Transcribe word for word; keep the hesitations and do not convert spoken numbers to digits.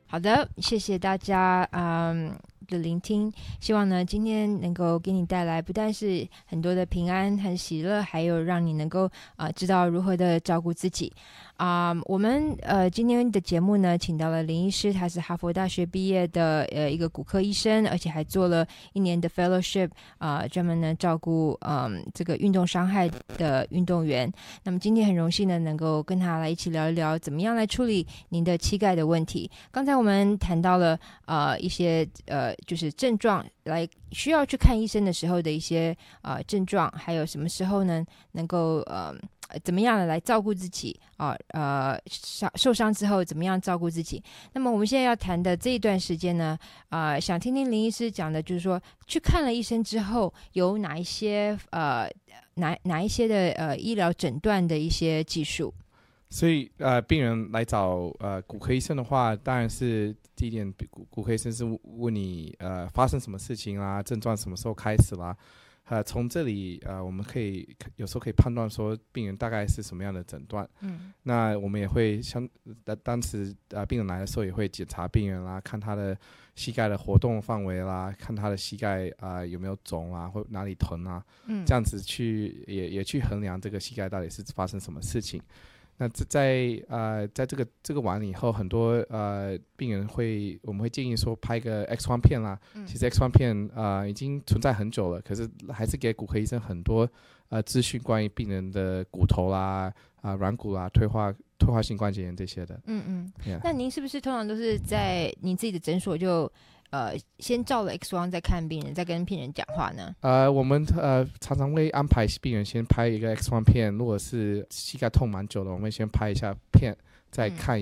好的，谢谢大家嗯的聆听，希望呢今天能够给你带来不但是很多的平安和喜乐，还有让你能够呃知道如何的照顾自己啊、呃。我们呃今天的节目呢，请到了林医师，他是哈佛大学毕业的呃一个骨科医生，而且还做了一年的 fellowship 啊、呃，专门呢照顾嗯、呃、这个运动伤害的运动员。那么今天很荣幸呢，能够跟他来一起聊一聊，怎么样来处理您的膝盖的问题。刚才我们谈到了呃一些呃就是症状，来需要去看医生的时候的一些呃症状，还有什么时候呢能够呃怎么样的来照顾自己啊 呃, 呃受伤之后怎么样照顾自己。那么我们现在要谈的这一段时间呢，呃想听听林医师讲的，就是说去看了医生之后有哪一些呃哪哪一些的呃医疗诊断的一些技术。 所以呃，病人来找呃骨科医生的话，当然是第一点，骨骨科医生是问你呃发生什么事情啦，症状什么时候开始啦，呃，从这里呃我们可以有时候可以判断说病人大概是什么样的诊断。 嗯， 那我们也会相呃当时呃病人来的时候也会检查病人啦，看他的膝盖的活动范围啦，看他的膝盖啊、呃、有没有肿啊，或哪里疼啊，嗯，这样子去也也去衡量这个膝盖到底是发生什么事情。那在呃在这个这个完了以后，很多呃病人会我们会建议说拍个 X 光片啦。嗯、其实 X 光片呃已经存在很久了，可是还是给骨科医生很多呃资讯关于病人的骨头啦、啊、呃、软骨啦、退化退化性关节炎这些的。 嗯嗯。 Yeah. 那您是不是通常都是在你自己的诊所就呃先照了 X 光再看病人，再跟病人讲话呢？ 呃，我们呃常常会安排病人先拍一个 X 光片，如果是膝盖痛蛮久的，我们先拍一下片，再看